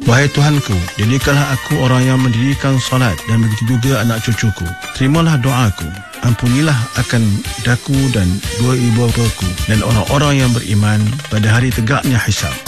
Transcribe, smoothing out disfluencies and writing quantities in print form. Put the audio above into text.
Wahai Tuhanku, jadikanlah aku orang yang mendirikan solat dan begitu juga anak cucuku. Terimalah doaku. Ampunilah akan daku dan dua ibu bapaku dan orang-orang yang beriman pada hari tegaknya hisab.